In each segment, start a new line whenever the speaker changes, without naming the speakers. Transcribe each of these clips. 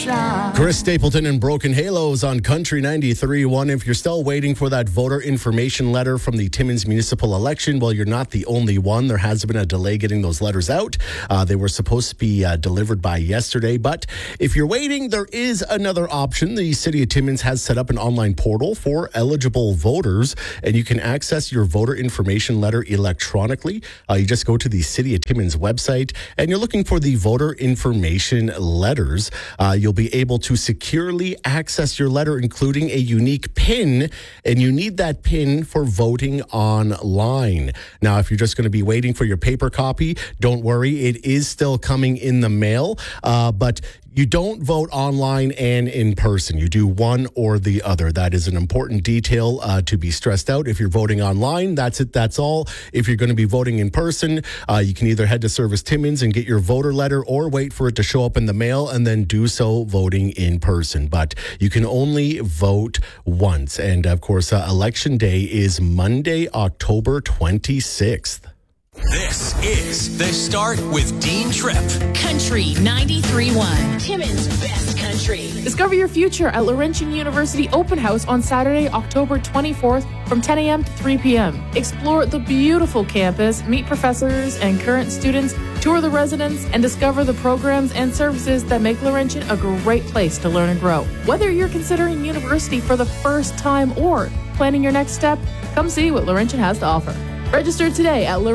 shine.
Chris Stapleton and Broken Halos on Country 93.1. If you're still waiting for that voter information letter from the Timmins municipal election, well, you're not the only one. There has been a delay getting those letters out. They were supposed to be delivered by yesterday. But if you're waiting, there is another option. The City of Timmins has set up an online portal for eligible voters, and you can access your voter information letter electronically. You just go to the City of Timmins website, and you're looking for the voter information letters. You'll be able to securely access your letter, including a unique PIN, and you need that PIN for voting online. Now, if you're just going to be waiting for your paper copy, don't worry. It is still coming in the mail, but you don't vote online and in person. You do one or the other. That is an important detail to be stressed out. If you're voting online, that's it. That's all. If you're going to be voting in person, you can either head to Service Timmins and get your voter letter or wait for it to show up in the mail and then do so voting in person. But you can only vote once. And of course, Election Day is Monday, October 26th.
This is The Start with Dean Tripp.
Country 93.1. Timmins' best country.
Discover your future at Laurentian University Open House on Saturday, October 24th from 10 a.m. to 3 p.m. Explore the beautiful campus, meet professors and current students, tour the residents, and discover the programs and services that make Laurentian a great place to learn and grow. Whether you're considering university for the first time or planning your next step, come see what Laurentian has to offer. Register today at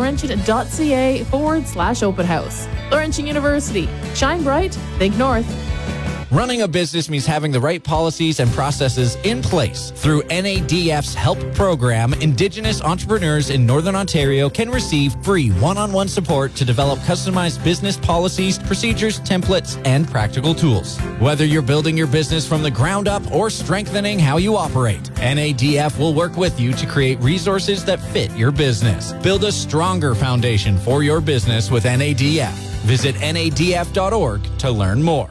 laurentian.ca/open house. Laurentian University. Shine bright, think north.
Running a business means having the right policies and processes in place. Through NADF's HELP program, Indigenous entrepreneurs in Northern Ontario can receive free one-on-one support to develop customized business policies, procedures, templates, and practical tools. Whether you're building your business from the ground up or strengthening how you operate, NADF will work with you to create resources that fit your business. Build a stronger foundation for your business with NADF. Visit nadf.org to learn more.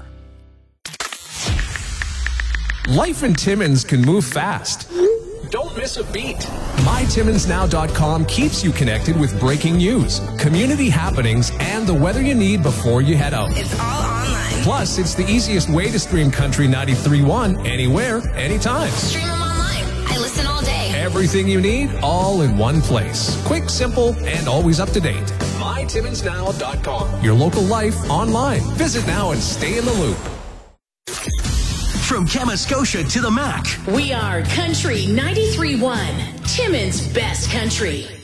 Life in Timmins can move fast.
Don't miss a beat.
MyTimminsNow.com keeps you connected with breaking news, community happenings, and the weather you need before you head out.
It's all online.
Plus, it's the easiest way to stream Country 93.1 anywhere, anytime.
Stream them online. I listen all day.
Everything you need, all in one place. Quick, simple, and always up to date.
MyTimminsNow.com.
Your local life online. Visit now and stay in the loop.
From Kamoskosha to the Mac.
We are Country 93.1. Timmins' best country.